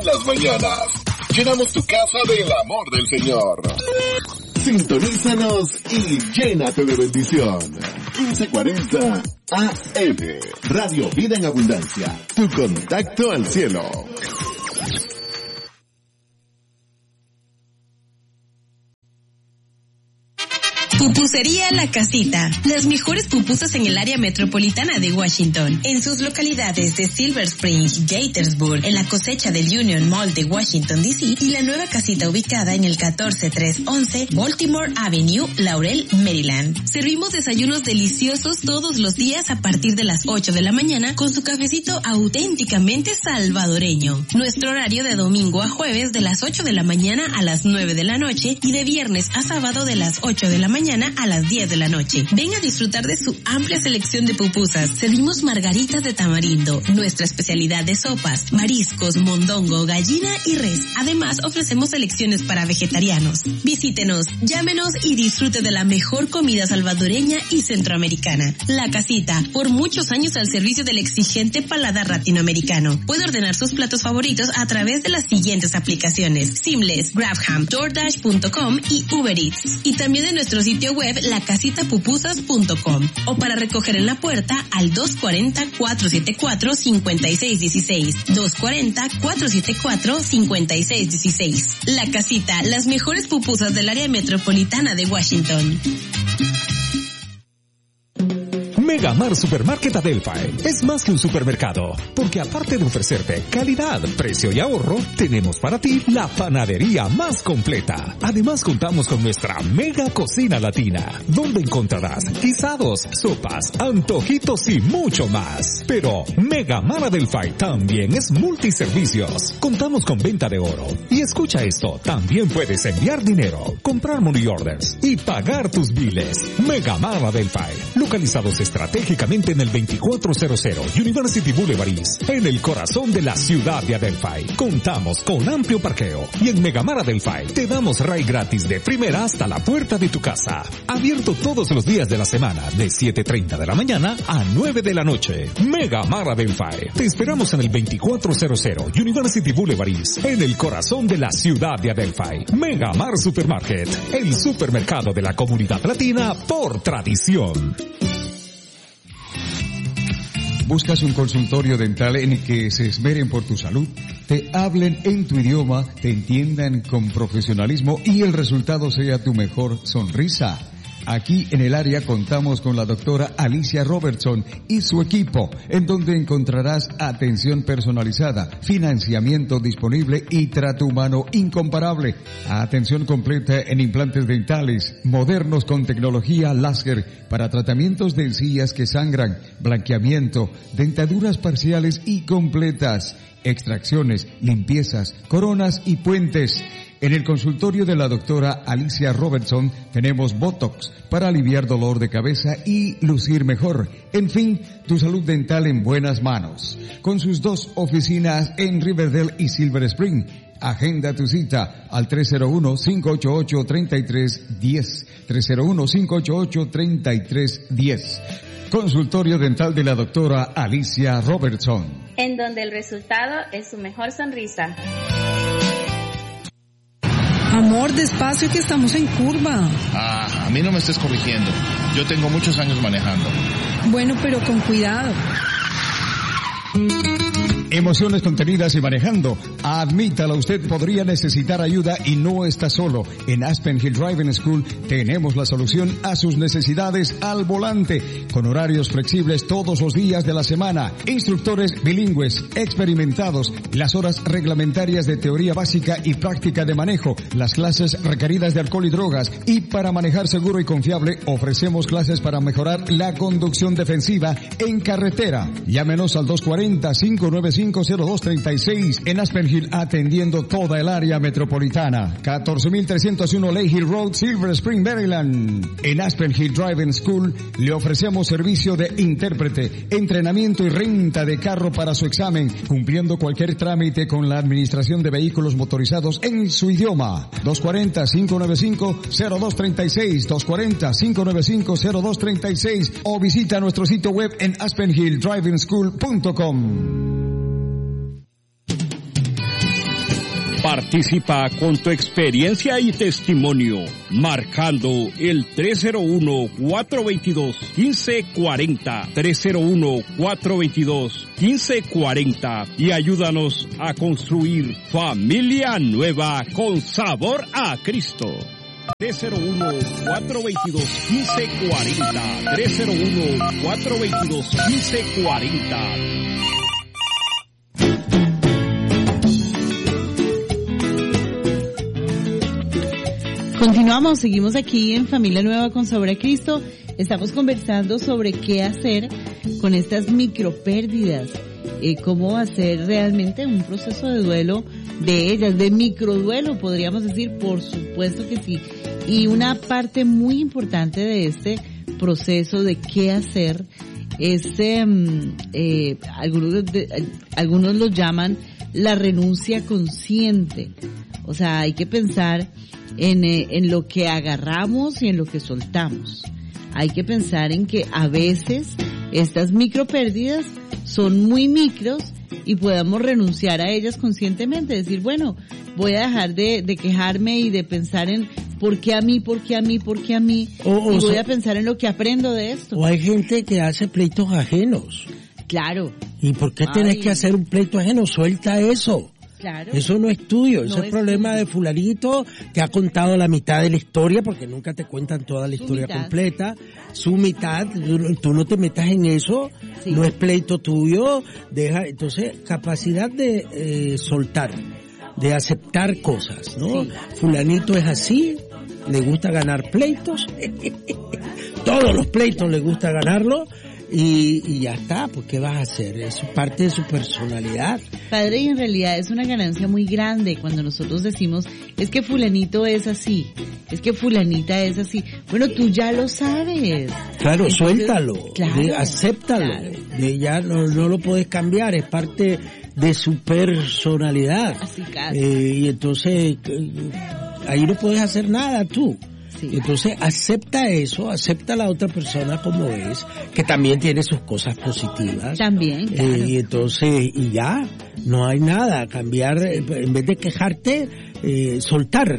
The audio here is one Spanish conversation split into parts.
las mañanas. Llenamos tu casa del amor del Señor. Sintonízanos y llénate de bendición. 1540 AM. Radio Vida en Abundancia. Tu contacto al cielo. Pupusería La Casita. Las mejores pupusas en el área metropolitana de Washington. En sus localidades de Silver Spring, Gaithersburg, en la cosecha del Union Mall de Washington, D.C. y la nueva casita ubicada en el 14311 Baltimore Avenue, Laurel, Maryland. Servimos desayunos deliciosos todos los días a partir de las 8 de la mañana con su cafecito auténticamente salvadoreño. Nuestro horario de domingo a jueves de las 8 de la mañana a las 9 de la noche y de viernes a sábado de las 8 de la mañana a las 10 de la noche. Ven a disfrutar de su amplia selección de pupusas. Servimos margaritas de tamarindo, nuestra especialidad de sopas, mariscos, mondongo, gallina y res. Además, ofrecemos selecciones para vegetarianos. Visítenos, llámenos y disfrute de la mejor comida salvadoreña y centroamericana. La Casita, por muchos años al servicio del exigente paladar latinoamericano. Puede ordenar sus platos favoritos a través de las siguientes aplicaciones: Seamless, GrabHam, DoorDash.com y Uber Eats. Y también de nuestro sitio web lacasitapupusas.com o para recoger en la puerta al 240-474-5616. 240-474-5616. La Casita, las mejores pupusas del área metropolitana de Washington. Megamar Supermarket Adelphi es más que un supermercado, porque aparte de ofrecerte calidad, precio y ahorro, tenemos para ti la panadería más completa. Además contamos con nuestra mega cocina latina, donde encontrarás guisados, sopas, antojitos y mucho más. Pero Megamar Adelphi también es multiservicios. Contamos con venta de oro. Y escucha esto, también puedes enviar dinero, comprar money orders y pagar tus biles. Megamar Adelphi, localizados estratégicamente en el 2400 University Boulevard East, en el corazón de la ciudad de Adelphi. Contamos con amplio parqueo y en Megamar Adelphi te damos ride gratis de primera hasta la puerta de tu casa. Abierto todos los días de la semana de 7:30 de la mañana a 9 de la noche. Megamar Adelphi. Te esperamos en el 2400 University Boulevard East, en el corazón de la ciudad de Adelphi. Megamar Supermarket, el supermercado de la comunidad latina por tradición. ¿Buscas un consultorio dental en el que se esmeren por tu salud? Te hablen en tu idioma, te entiendan con profesionalismo y el resultado sea tu mejor sonrisa. Aquí en el área contamos con la doctora Alicia Robertson y su equipo, en donde encontrarás atención personalizada, financiamiento disponible y trato humano incomparable. Atención completa en implantes dentales, modernos con tecnología láser para tratamientos de encías que sangran, blanqueamiento, dentaduras parciales y completas, extracciones, limpiezas, coronas y puentes. En el consultorio de la doctora Alicia Robertson tenemos Botox para aliviar dolor de cabeza y lucir mejor. En fin, tu salud dental en buenas manos. Con sus 2 oficinas en Riverdale y Silver Spring. Agenda tu cita al 301-588-3310. 301-588-3310. Consultorio dental de la doctora Alicia Robertson. En donde el resultado es su mejor sonrisa. Amor, despacio que estamos en curva. A mí no me estés corrigiendo. Yo tengo muchos años manejando. Bueno, pero con cuidado. Emociones contenidas y manejando. Admítalo, usted podría necesitar ayuda y no está solo. En Aspen Hill Driving School tenemos la solución a sus necesidades al volante, con horarios flexibles todos los días de la semana, instructores bilingües, experimentados, las horas reglamentarias de teoría básica y práctica de manejo, las clases requeridas de alcohol y drogas, y para manejar seguro y confiable ofrecemos clases para mejorar la conducción defensiva en carretera. Llámenos al 240-595-0236 en Aspen Hill, atendiendo toda el área metropolitana. 14301 Lake Hill Road, Silver Spring, Maryland. En Aspen Hill Driving School le ofrecemos servicio de intérprete, entrenamiento y renta de carro para su examen, cumpliendo cualquier trámite con la administración de vehículos motorizados en su idioma. 240-595-0236, 240-595-0236 o visita nuestro sitio web en aspenhilldrivingschool.com. Participa con tu experiencia y testimonio, marcando el 301-422-1540, 301-422-1540 y ayúdanos a construir familia nueva con sabor a Cristo. 301-422-1540, 301-422-1540. Continuamos, seguimos aquí en Familia Nueva con Sabor a Cristo. Estamos conversando sobre qué hacer con estas micropérdidas, cómo hacer realmente un proceso de duelo de ellas, de microduelo, podríamos decir, por supuesto que sí. Y una parte muy importante de este proceso de qué hacer es, algunos lo llaman la renuncia consciente. O sea, hay que pensar en lo que agarramos y en lo que soltamos. Hay que pensar en que a veces estas micropérdidas son muy micros y podamos renunciar a ellas conscientemente, decir, bueno, voy a dejar de quejarme y de pensar en ¿por qué a mí? ¿Por qué a mí? ¿Por qué a mí? Y voy a pensar en lo que aprendo de esto. O hay gente que hace pleitos ajenos. Claro. ¿Y por qué tenés que hacer un pleito ajeno? Suelta eso. Claro. Eso no es tuyo, No ese es es problema tuyo. de fulanito que ha contado la mitad de la historia, porque nunca te cuentan toda la historia mitad. completa, su mitad, tú no te metas en eso, Sí. no es pleito tuyo, entonces capacidad de soltar, de aceptar cosas, ¿no? Sí. Fulanito es así, le gusta ganar pleitos, todos los pleitos le gusta ganarlo, y ya está, pues ¿qué vas a hacer? Es parte de su personalidad. Padre, y en realidad es una ganancia muy grande cuando nosotros decimos, es que fulanito es así, es que fulanita es así. Bueno, tú ya lo sabes. Claro, Entonces, suéltalo, claro, acéptalo, claro. Ya no lo puedes cambiar, es parte de su personalidad. Así casi. Y entonces ahí no puedes hacer nada tú. Sí. Entonces acepta eso, acepta a la otra persona como es, que también tiene sus cosas positivas. También, claro. Y entonces, y ya, no hay nada, cambiar, en vez de quejarte, soltar.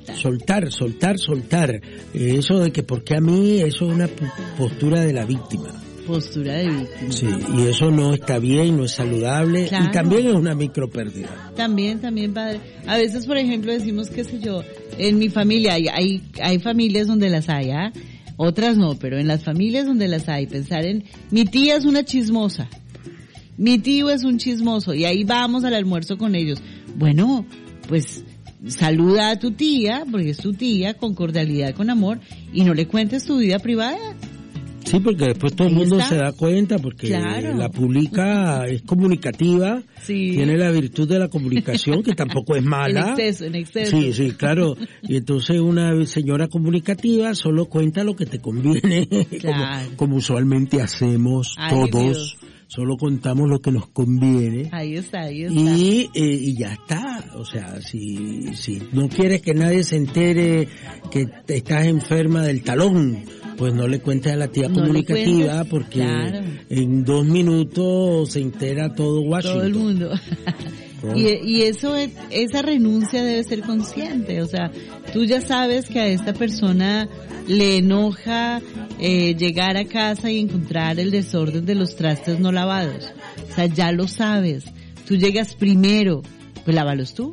Eso de que porque a mí, eso es una postura de la víctima. Postura de víctima. Sí, y eso no está bien, no es saludable, Claro. y también es una micropérdida. También, padre. A veces, por ejemplo, decimos, qué sé yo, en mi familia, hay familias donde las hay, ¿ah? Otras no, pero en las familias donde las hay, pensar en, mi tía es una chismosa, mi tío es un chismoso, y ahí vamos al almuerzo con ellos. Bueno, pues, saluda a tu tía, porque es tu tía, con cordialidad, con amor, y no le cuentes tu vida privada. Sí, porque después todo el Ahí mundo está. se da cuenta, porque Claro. la publica, es comunicativa, Sí. tiene la virtud de la comunicación, que tampoco es mala. En exceso. Sí, claro. Y entonces una señora comunicativa solo cuenta lo que te conviene, Claro. como usualmente hacemos Ay, todos. Dios. Solo contamos lo que nos conviene. Ahí está. Y ya está. O sea, si no quieres que nadie se entere que te estás enferma del talón, pues no le cuentes a la tía No le comunicativa, cuentes, porque claro. en 2 minutos se entera todo Washington. Todo el mundo. ¿No? Y eso esa renuncia debe ser consciente, o sea, tú ya sabes que a esta persona le enoja llegar a casa y encontrar el desorden de los trastes no lavados, o sea, ya lo sabes, tú llegas primero, pues lávalos tú.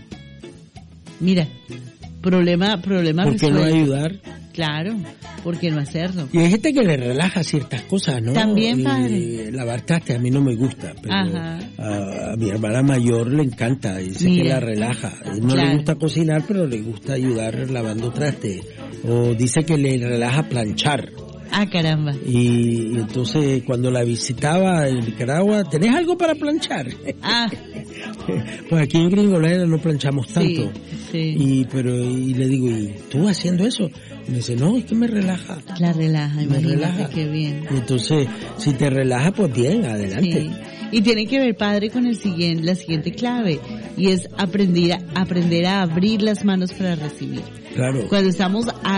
Mira, problema ¿Por qué no resuelto. ayudar? Claro, ¿por qué no hacerlo? Y hay gente que le relaja ciertas cosas, ¿no? También, padre. Lavar trastes a mí no me gusta, pero Ajá. a mi hermana mayor le encanta, dice Mira. que la relaja. No Claro. le gusta cocinar, pero le gusta ayudar lavando trastes. O dice que le relaja planchar. Ah, caramba. Y entonces cuando la visitaba en Nicaragua, ¿tenés algo para planchar? Ah, Pues aquí en Gringolera no planchamos tanto. sí. Y le digo, ¿y tú haciendo eso? Y me dice, no, es que me relaja. La relaja, Me imagínate relaja. qué bien. Y entonces, si te relaja, pues bien, adelante. Sí. Y tiene que ver, padre, con la siguiente clave, y es aprender a abrir las manos para recibir. Claro. Cuando estamos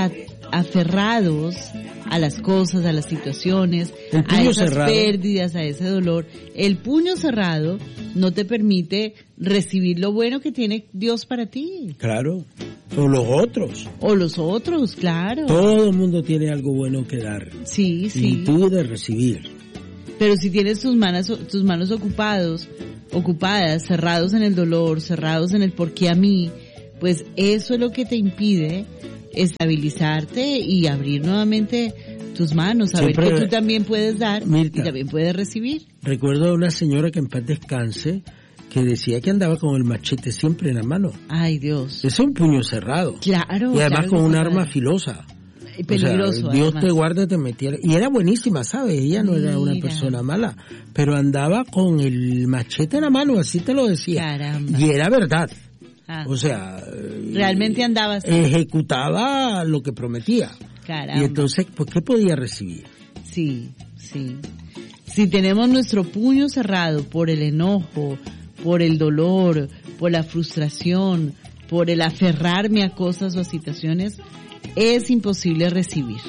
aferrados a las cosas, a las situaciones, a esas pérdidas, a ese dolor. El puño cerrado no te permite recibir lo bueno que tiene Dios para ti. Claro. O los otros. O los otros, claro. Todo el mundo tiene algo bueno que dar. Sí, sí. Y tú de recibir. Pero si tienes tus manos ocupadas, cerrados en el dolor, cerrados en el por qué a mí, pues eso es lo que te impide estabilizarte y abrir nuevamente tus manos, saber que tú también puedes dar, Mirta, y también puedes recibir. Recuerdo a una señora que en paz descanse, que decía que andaba con el machete siempre en la mano. Ay, Dios. Es un puño cerrado. Claro. Y además con un arma filosa. Peligroso. O sea, Dios te guarde, te metiera. Y era buenísima, ¿sabes? Ella no era una persona mala, pero andaba con el machete en la mano, así te lo decía. Caramba. Y era verdad. Ah. O sea, realmente andaba así. Ejecutaba lo que prometía. Caramba. Y entonces, pues, ¿qué podía recibir? Sí, sí. Si tenemos nuestro puño cerrado por el enojo, por el dolor, por la frustración, por el aferrarme a cosas o a situaciones, es imposible recibir.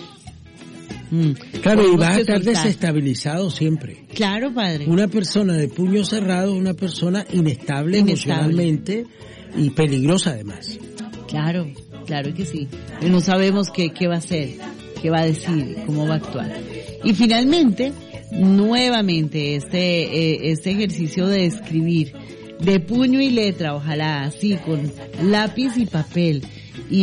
Claro, y vas a estar desestabilizado siempre. Claro, padre. Una persona de puño cerrado, una persona inestable emocionalmente y peligrosa además. Claro, claro que sí. Y no sabemos qué va a hacer, qué va a decir, cómo va a actuar. Y finalmente, nuevamente, este ejercicio de escribir de puño y letra, ojalá así, con lápiz y papel, y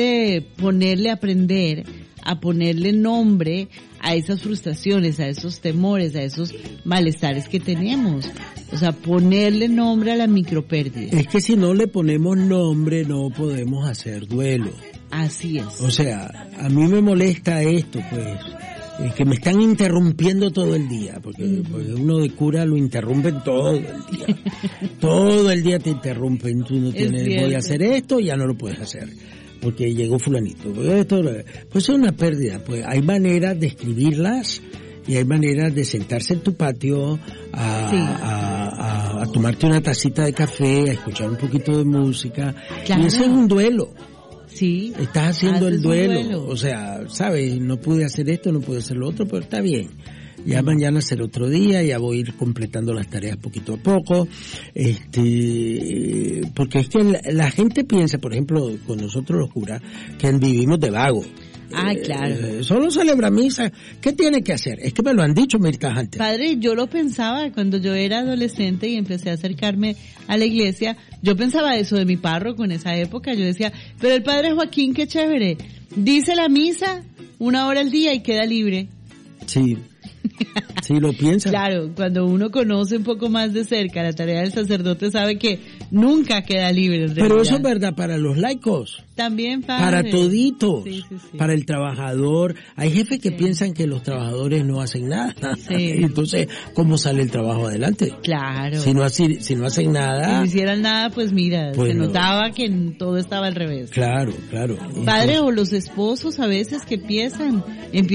aprender a ponerle nombre a esas frustraciones, a esos temores, a esos malestares que tenemos. O sea, ponerle nombre a la micropérdida. Es que si no le ponemos nombre no podemos hacer duelo. Así es. O sea, a mí me molesta esto, pues, que me están interrumpiendo todo el día, porque uno de cura lo interrumpen todo el día. Todo el día te interrumpen, tú no tienes, voy a hacer esto, ya no lo puedes hacer, porque llegó fulanito. Pues es una pérdida, pues hay maneras de escribirlas y hay maneras de sentarse en tu patio a tomarte una tacita de café, a escuchar un poquito de música. Claro. Y ese es un duelo. Sí. Estás haciendo el duelo. O sea, sabes, no pude hacer esto, no pude hacer lo otro, pero está bien. Ya mañana será otro día, ya voy a ir completando las tareas poquito a poco. Porque es que la gente piensa, por ejemplo, con nosotros los curas, que vivimos de vago. Ah, claro. Solo celebra misa. ¿Qué tiene que hacer? Es que me lo han dicho, Mirta, antes. Padre, yo lo pensaba cuando yo era adolescente y empecé a acercarme a la iglesia. Yo pensaba eso de mi párroco en esa época. Yo decía, pero el padre Joaquín, qué chévere. Dice la misa 1 hora al día y queda libre. Sí. Sí, lo piensa. Claro, cuando uno conoce un poco más de cerca la tarea del sacerdote sabe que nunca queda libre. Pero eso es verdad para los laicos. También padre. Para toditos. Sí. Para el trabajador. Hay jefes que piensan que los trabajadores no hacen nada. Sí. Entonces, ¿cómo sale el trabajo adelante? Claro. Si no hacen nada. Si no hicieran nada, pues mira, se notaba que todo estaba al revés. Claro. Padre, o los esposos a veces que piensan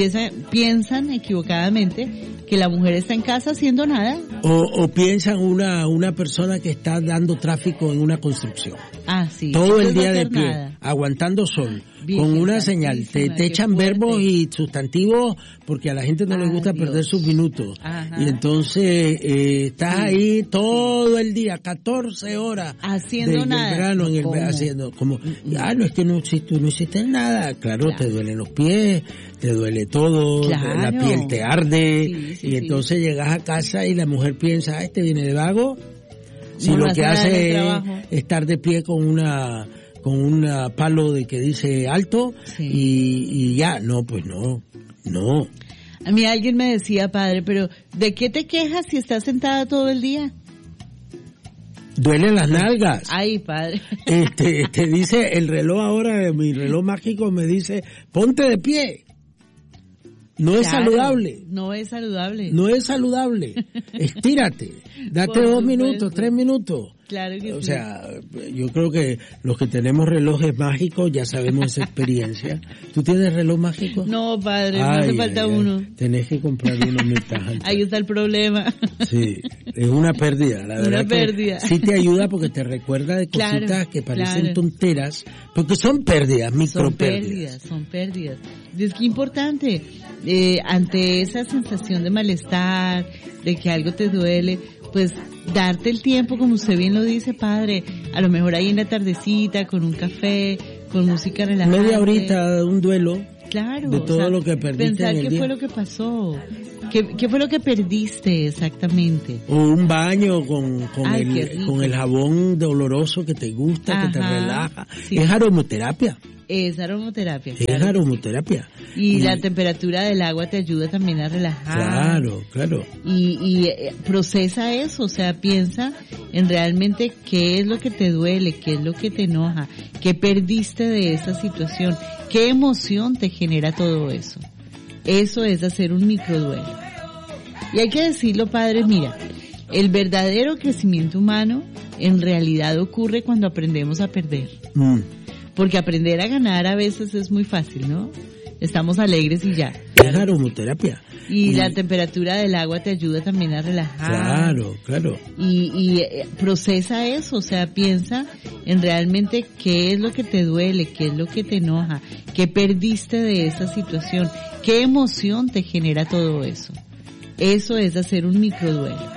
equivocadamente que la mujer está en casa haciendo nada. O piensan una persona que está dando tráfico en una construcción. Ah, sí. Todo el día de pie, aguantando sol, con una señal. Te echan verbos y sustantivos porque a la gente no le gusta perder sus minutos. Ajá. Y entonces estás ahí todo el día, 14 horas. Haciendo nada. Verano, haciendo como, no es que si tú no hiciste nada. Claro, te duelen los pies, te duele todo, la piel te arde. Y entonces llegas a casa y la mujer piensa, este viene de vago. Si lo que hace es estar de pie con una palo de que dice alto y ya, no, pues no. A mí alguien me decía, padre, pero ¿de qué te quejas si estás sentada todo el día? Duelen las nalgas. Ay, padre. Te dice el reloj ahora, mi reloj mágico me dice, ponte de pie. No es saludable. No es saludable. No es saludable. Estírate. Date 2 minutos, 3 minutos. Claro que O sí. sea, yo creo que los que tenemos relojes mágicos ya sabemos esa experiencia. ¿Tú tienes reloj mágico? No, padre, no hace falta uno. Tenés que comprar uno mitad. Ahí está el problema. Sí, es una pérdida, la verdad. Una pérdida. Sí te ayuda porque te recuerda de cositas Claro, que parecen claro. tonteras, porque son pérdidas, Son micropérdidas. pérdidas. Es que importante, ante esa sensación de malestar, de que algo te duele, pues darte el tiempo, como usted bien lo dice, padre, a lo mejor ahí en la tardecita, con un café, con música relajante. Media horita, un duelo. Claro, de todo lo que perdiste pensar en el qué día. fue lo que pasó, qué fue lo que perdiste exactamente. O un baño con Ay, qué rico. el jabón doloroso que te gusta, que te Ajá, relaja. sí. Es aromoterapia. Es aromaterapia. Es claro. aromoterapia. Y la temperatura del agua te ayuda también a relajar. Claro, claro. Y procesa eso, o sea, piensa en realmente qué es lo que te duele, qué es lo que te enoja, qué perdiste de esa situación, qué emoción te genera todo eso. Eso es hacer un microduelo. Y hay que decirlo, padre, mira, el verdadero crecimiento humano en realidad ocurre cuando aprendemos a perder. Porque aprender a ganar a veces es muy fácil, ¿no? Estamos alegres y ya. Es aromoterapia. Y la temperatura del agua te ayuda también a relajar. Claro, claro. Y procesa eso, o sea, piensa en realmente qué es lo que te duele, qué es lo que te enoja, qué perdiste de esa situación, qué emoción te genera todo eso. Eso es hacer un microduelo.